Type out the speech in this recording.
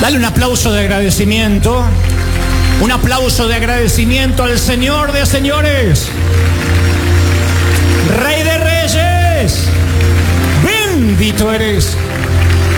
Dale un aplauso de agradecimiento. Un aplauso de agradecimiento al Señor de señores. Rey de